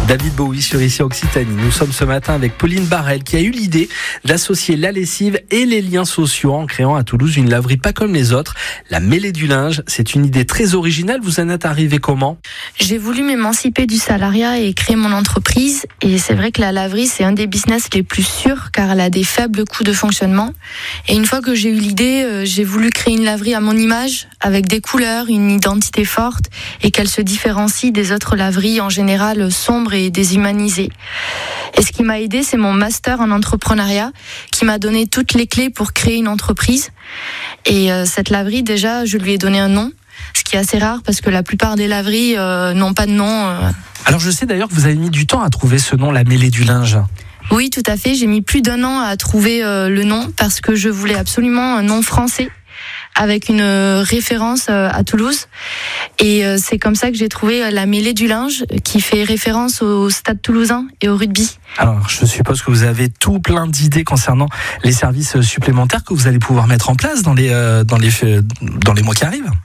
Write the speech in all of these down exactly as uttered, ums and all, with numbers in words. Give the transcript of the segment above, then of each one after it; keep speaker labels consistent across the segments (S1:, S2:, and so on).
S1: David Bowie sur Ici Occitanie. Nous sommes ce matin avec Pauline Barrel qui a eu l'idée d'associer la lessive et les liens sociaux en créant à Toulouse une laverie pas comme les autres, la mêlée du linge. C'est une idée très originale. Vous en êtes arrivé comment ?
S2: J'ai voulu m'émanciper du salariat et créer mon entreprise. Et c'est vrai que la laverie, c'est un des business les plus sûrs car elle a des faibles coûts de fonctionnement. Et une fois que j'ai eu l'idée, j'ai voulu créer une laverie à mon image, avec des couleurs, une identité forte et qu'elle se différencie des autres laveries en général sombres et déshumanisées. Et ce qui m'a aidé, c'est mon master en entrepreneuriat qui m'a donné toutes les clés pour créer une entreprise. Et euh, cette laverie, déjà, je lui ai donné un nom, ce qui est assez rare parce que la plupart des laveries euh, n'ont pas de nom. Euh.
S1: Alors je sais d'ailleurs que vous avez mis du temps à trouver ce nom, la mêlée du linge.
S2: Oui, tout à fait. J'ai mis plus d'un an à trouver euh, le nom parce que je voulais absolument un nom français avec une référence à Toulouse. Et c'est comme ça que j'ai trouvé la mêlée du linge qui fait référence au Stade Toulousain et au rugby.
S1: Alors, je suppose que vous avez tout plein d'idées concernant les services supplémentaires que vous allez pouvoir mettre en place dans les, dans les, dans les mois qui arrivent.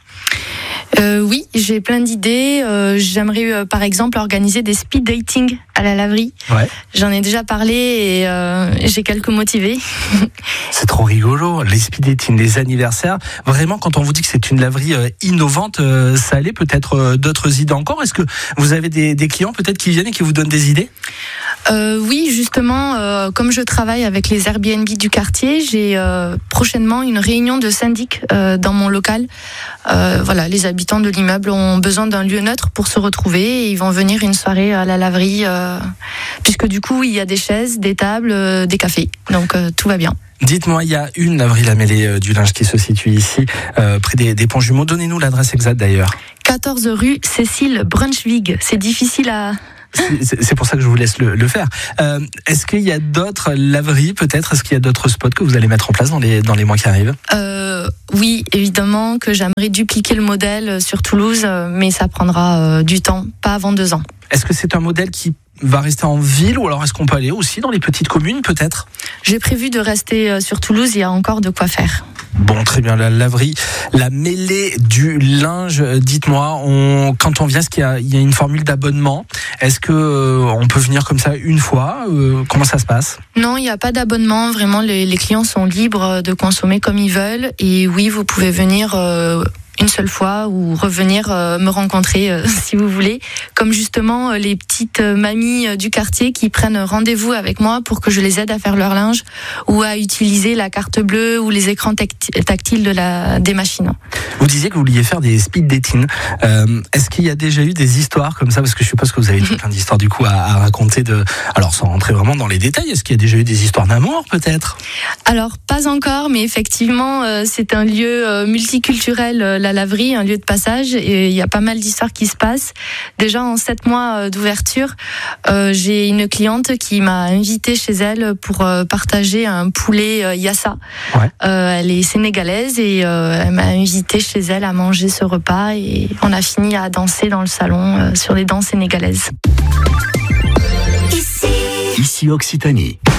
S2: Euh, oui, j'ai plein d'idées. Euh, j'aimerais euh, par exemple organiser des speed dating à la laverie.
S1: Ouais.
S2: J'en ai déjà parlé et euh, j'ai quelques motivés.
S1: C'est trop rigolo, les speed dating, les anniversaires. Vraiment, quand on vous dit que c'est une laverie euh, innovante, euh, ça allait peut-être euh, d'autres idées encore. Est-ce que vous avez des, des clients peut-être qui viennent et qui vous donnent des idées ?
S2: Euh, oui, justement, euh, comme je travaille avec les Airbnb du quartier, j'ai euh, prochainement une réunion de syndic euh, dans mon local. Euh, voilà, les habitants de l'immeuble ont besoin d'un lieu neutre pour se retrouver et ils vont venir une soirée à la laverie, euh, puisque du coup, il y a des chaises, des tables, euh, des cafés, donc euh, tout va bien.
S1: Dites-moi, il y a une laverie la mêlée euh, du linge qui se situe ici, euh, près des, des ponts jumeaux. Donnez-nous l'adresse exacte d'ailleurs.
S2: quatorze rue Cécile Brunschwig. C'est difficile à...
S1: C'est, c'est pour ça que je vous laisse le, le faire. Euh, est-ce qu'il y a d'autres laveries peut-être ? Est-ce qu'il y a d'autres spots que vous allez mettre en place dans les, dans les mois qui arrivent ?
S2: euh, Oui, évidemment que j'aimerais dupliquer le modèle sur Toulouse, mais ça prendra euh, du temps, pas avant deux ans.
S1: Est-ce que c'est un modèle qui va rester en ville ou alors est-ce qu'on peut aller aussi dans les petites communes peut-être ?
S2: J'ai prévu de rester sur Toulouse, il y a encore de quoi faire.
S1: Bon, très bien, la laverie, la mêlée du linge. Dites-moi, on, quand on vient, est-ce qu'il y a, il y a une formule d'abonnement ? Est-ce que euh, on peut venir comme ça une fois ? euh, Comment ça se passe ?
S2: Non, il n'y a pas d'abonnement. Vraiment, les, les clients sont libres de consommer comme ils veulent. Et oui, vous pouvez venir euh, une seule fois ou revenir euh, me rencontrer euh, si vous voulez. Comme justement euh, les petites mamies euh, du quartier qui prennent rendez-vous avec moi pour que je les aide à faire leur linge ou à utiliser la carte bleue ou les écrans tacti- tactiles de la, des machines.
S1: Vous disiez que vous vouliez faire des speed dating. Euh, est-ce qu'il y a déjà eu des histoires comme ça ? Parce que je suppose que vous avez plein d'histoires du coup à, à raconter. De... Alors sans rentrer vraiment dans les détails, est-ce qu'il y a déjà eu des histoires d'amour peut-être ?
S2: Alors pas encore, mais effectivement euh, c'est un lieu euh, multiculturel, euh, la laverie, un lieu de passage, et il y a pas mal d'histoires qui se passent. Déjà en sept mois d'ouverture, euh, j'ai une cliente qui m'a invitée chez elle pour euh, partager un poulet euh, yassa.
S1: Ouais.
S2: Euh, elle est sénégalaise et euh, elle m'a invitée chez elle à manger ce repas et on a fini à danser dans le salon euh, sur des danses sénégalaises.
S3: Ici Occitanie.